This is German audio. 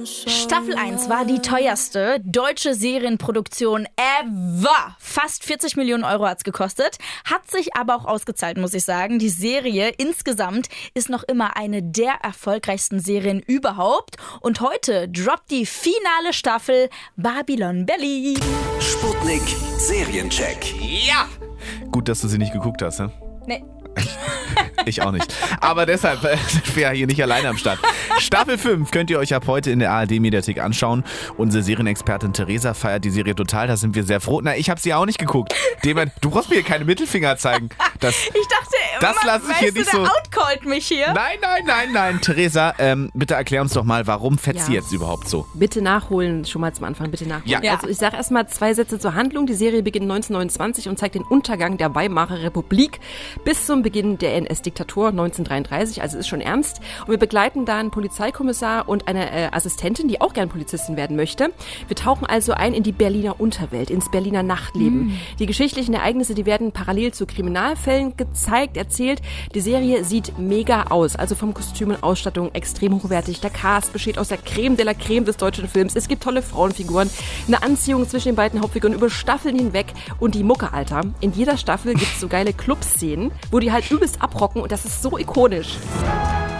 Staffel 1 war die teuerste deutsche Serienproduktion ever. Fast 40 Millionen Euro hat's gekostet. Hat sich aber auch ausgezahlt, muss ich sagen. Die Serie insgesamt ist noch immer eine der erfolgreichsten Serien überhaupt. Und heute droppt die finale Staffel Babylon Berlin. Sputnik Seriencheck. Ja! Gut, dass du sie nicht geguckt hast, ne? Nee. Ich auch nicht. Aber deshalb sind wir ja hier nicht alleine am Start. Staffel 5 könnt ihr euch ab heute in der ARD-Mediathek anschauen. Unsere Serienexpertin Theresa feiert die Serie total, da sind wir sehr froh. Na, ich habe sie auch nicht geguckt. Du brauchst mir hier keine Mittelfinger zeigen. Ich dachte, das lasse ich hier nicht so. Der outcallt mich hier. Nein. Theresa, bitte erklär uns doch mal, warum fetzt sie jetzt überhaupt so? Bitte nachholen, schon mal zum Anfang, bitte nachholen. Ja. Also ich sage erstmal 2 Sätze zur Handlung. Die Serie beginnt 1929 und zeigt den Untergang der Weimarer Republik bis zum Beginn der NS-Diktatur 1933, also ist schon ernst. Und wir begleiten da einen Polizeikommissar und eine Assistentin, die auch gern Polizistin werden möchte. Wir tauchen also ein in die Berliner Unterwelt, ins Berliner Nachtleben. Die geschichtlichen Ereignisse, die werden parallel zu Kriminalfällen gezeigt, erzählt. Die Serie sieht mega aus, also vom Kostüm und Ausstattung extrem hochwertig. Der Cast besteht aus der Creme de la Creme des deutschen Films. Es gibt tolle Frauenfiguren, eine Anziehung zwischen den beiden Hauptfiguren über Staffeln hinweg und die Mucke, Alter. In jeder Staffel gibt es so geile Clubszenen, wo die halt übelst abrocken und das ist so ikonisch.